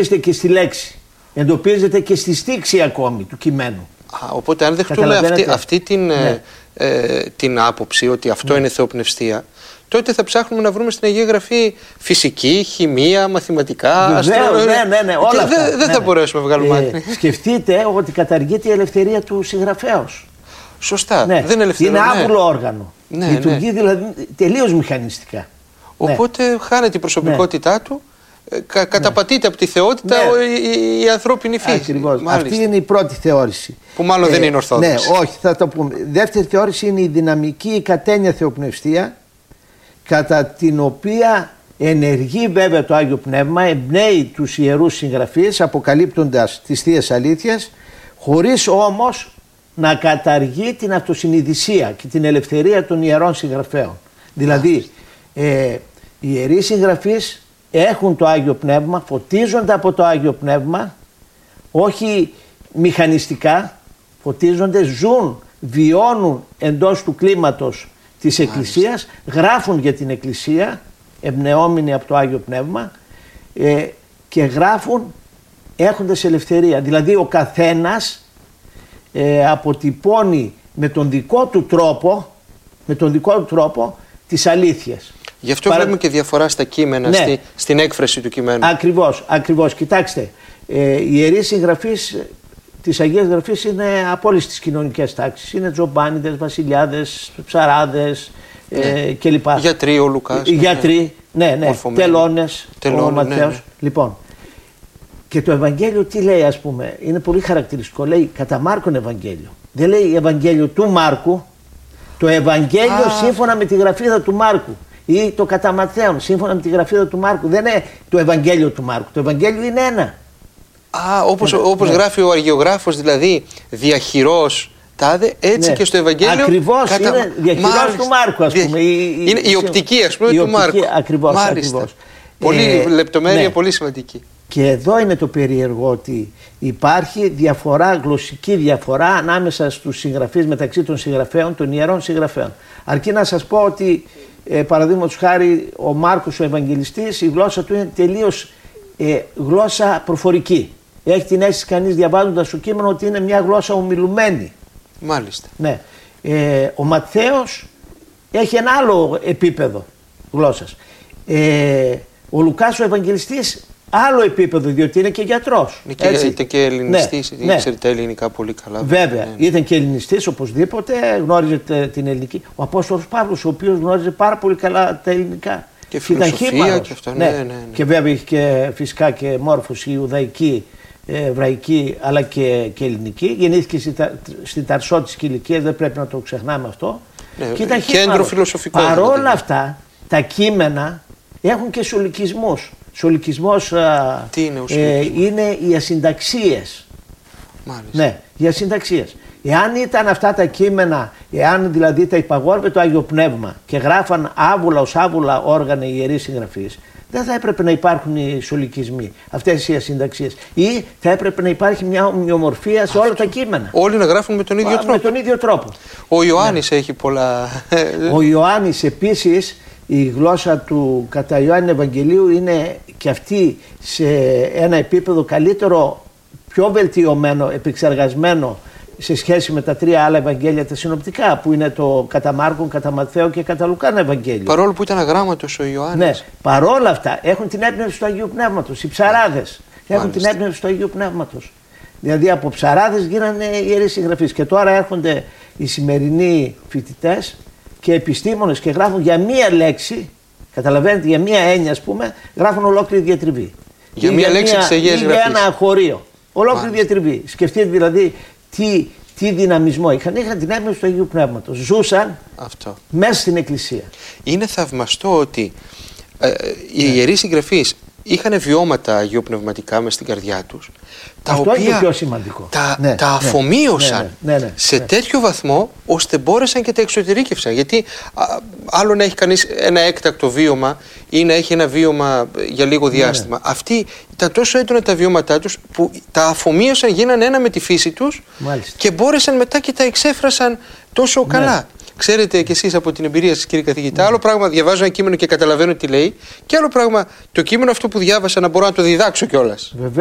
και στη λέξη. Εντοπίζεται και στη στίξη ακόμη του κειμένου. Οπότε αν δεχτούμε αυτή την άποψη ότι αυτό είναι θεοπνευστία, τότε θα ψάχνουμε να βρούμε στην Αγία Γραφή φυσική, χημεία, μαθηματικά, αστρονομία. Ναι, όλα αυτά. Δεν θα μπορέσουμε να βγάλουμε άκρη. Σκεφτείτε ότι καταργείται η ελευθερία του συγγραφέως. Σωστά. Ναι. Δεν είναι άβουλο όργανο. Λειτουργεί δηλαδή τελείως μηχανιστικά. Οπότε χάνεται η προσωπικότητά του. Καταπατείται από τη θεότητα η ανθρώπινη φύση. Ακριβώς. Αυτή είναι η πρώτη θεώρηση. Που μάλλον δεν είναι ορθόδοξη. Ναι, όχι, θα το πούμε. Δεύτερη θεώρηση είναι η δυναμική η κατένια θεοπνευστία, κατά την οποία ενεργεί βέβαια το Άγιο Πνεύμα, εμπνέει τους ιερούς συγγραφείς αποκαλύπτοντας τις Θείες Αλήθειες, χωρίς όμως να καταργεί την αυτοσυνειδησία και την ελευθερία των ιερών συγγραφέων. Δηλαδή, οι ιεροί συγγραφείς έχουν το Άγιο Πνεύμα, φωτίζονται από το Άγιο Πνεύμα, όχι μηχανιστικά, φωτίζονται, ζουν, βιώνουν εντός του κλίματος της Εκκλησίας, γράφουν για την Εκκλησία, εμπνεόμενοι από το Άγιο Πνεύμα, και γράφουν έχοντας ελευθερία. Δηλαδή ο καθένας αποτυπώνει με τον δικό του τρόπο τις αλήθειες. Γι' αυτό βλέπουμε και διαφορά στα κείμενα, στην έκφραση του κειμένου. Ακριβώς. Κοιτάξτε, οι ιερείς συγγραφείς της Αγίας Γραφής είναι από όλες τις κοινωνικές τάξεις. Είναι τζομπάνιδες, βασιλιάδες, ψαράδες κλπ. Γιατροί, ο Λουκάς. Γιατροί, τελώνες, ο Ματθαίος. Λοιπόν, και το Ευαγγέλιο τι λέει, ας πούμε, είναι πολύ χαρακτηριστικό. Λέει κατά Μάρκον Ευαγγέλιο. Δεν λέει Ευαγγέλιο του Μάρκου. Το Ευαγγέλιο σύμφωνα με τη γραφίδα του Μάρκου. Ή το κατά Ματθαίον σύμφωνα με τη γραφίδα του Μάρκου. Δεν είναι το Ευαγγέλιο του Μάρκου. Το Ευαγγέλιο είναι ένα. Όπως γράφει ο Αργιογράφος, δηλαδή διαχειρός τάδε, έτσι και στο Ευαγγέλιο. Ακριβώς, είναι διαχειρός του Μάρκου, ας πούμε. Είναι η οπτική, ας πούμε, του Μάρκου. Ακριβώς. Πολύ λεπτομέρεια, πολύ σημαντική. Και εδώ είναι το περίεργο, ότι υπάρχει διαφορά, γλωσσική διαφορά ανάμεσα στους συγγραφείς, μεταξύ των συγγραφέων, των ιερών συγγραφέων. Αρκεί να σας πω ότι παραδείγματος χάρη ο Μάρκος ο Ευαγγελιστής, η γλώσσα του είναι τελείως γλώσσα προφορική. Έχει την αίσθηση κανείς διαβάζοντας το κείμενο ότι είναι μια γλώσσα ομιλουμένη. Μάλιστα. Ναι. Ο Ματθαίος έχει ένα άλλο επίπεδο γλώσσας. Ο Λουκάς ο Ευαγγελιστής άλλο επίπεδο, διότι είναι και γιατρός. Ήταν και ελληνιστής, ήξερε τα ελληνικά πολύ καλά. Βέβαια, ήταν και ελληνιστής οπωσδήποτε, γνώριζε την ελληνική. Ο Απόστολος Παύλος, ο οποίος γνώριζε πάρα πολύ καλά τα ελληνικά. Και φιλοσοφία και αυτό. Ναι. Και βέβαια είχε και φυσικά και μόρφωση ιουδαϊκή, εβραϊκή, αλλά και ελληνική. Γεννήθηκε στην Ταρσό της Κιλικίας, δεν πρέπει να το ξεχνάμε αυτό. Και ήταν κέντρο φιλοσοφικό. Παρόλα αυτά, τα κείμενα έχουν και σολικισμούς. Σολικισμός είναι οι ασυνταξίες. Μάλιστα. Ναι, οι ασυνταξίες. Εάν ήταν αυτά τα κείμενα, εάν δηλαδή τα υπαγόρευε το Άγιο Πνεύμα και γράφαν άβουλα όργανα οι ιερείς συγγραφείς, δεν θα έπρεπε να υπάρχουν οι σολικισμοί, αυτές οι ασυνταξίες. Ή θα έπρεπε να υπάρχει μια ομοιομορφία σε όλα τα κείμενα. Όλοι να γράφουν με τον ίδιο τρόπο. Με τον ίδιο τρόπο. Ο Ιωάννης έχει πολλά. Ο Ιωάννης επίσης, η γλώσσα του κατά Ιωάννη Ευαγγελίου είναι και αυτή σε ένα επίπεδο καλύτερο, πιο βελτιωμένο, επεξεργασμένο σε σχέση με τα τρία άλλα Ευαγγέλια τα συνοπτικά, που είναι το κατά Μάρκον, κατά Ματθαίο και κατά Λουκάν Ευαγγέλιο. Παρόλο που ήταν αγράμματος ο Ιωάννης. Ναι, παρόλα αυτά έχουν την έμπνευση του Αγίου Πνεύματος. Οι ψαράδες έχουν την έμπνευση του Αγίου Πνεύματος. Δηλαδή από ψαράδες γίνανε ιερείς συγγραφείς. Και τώρα έρχονται οι σημερινοί φοιτητές και επιστήμονες και γράφουν για μία λέξη, καταλαβαίνετε, για μία έννοια, ας πούμε, γράφουν ολόκληρη διατριβή. Για μία λέξη της Αγίας Γραφής. Για ένα χωρίο. Ολόκληρη διατριβή. Σκεφτείτε δηλαδή τι δυναμισμό είχαν. Είχαν την έμπνευση του Αγίου Πνεύματος. Ζούσαν μέσα στην Εκκλησία. Είναι θαυμαστό ότι οι ιερείς συγγραφείς είχαν βιώματα αγιοπνευματικά μες στην καρδιά τους, τα αυτό οποία είναι το πιο σημαντικό. Τα αφομοίωσαν σε τέτοιο βαθμό ώστε μπόρεσαν και τα εξωτερήκευσαν. Γιατί άλλο να έχει κανείς ένα έκτακτο βίωμα ή να έχει ένα βίωμα για λίγο διάστημα. Αυτοί ήταν τόσο έντονα τα βιώματά τους που τα αφομοίωσαν, γίνανε ένα με τη φύση τους. Μάλιστα. Και μπόρεσαν μετά και τα εξέφρασαν τόσο καλά. ξέρετε κι εσείς από την εμπειρία σας, κύριε καθηγητά, άλλο πράγμα διαβάζω ένα κείμενο και καταλαβαίνω τι λέει, και άλλο πράγμα το κείμενο αυτό που διάβασα να μπορώ να το διδάξω κιόλας.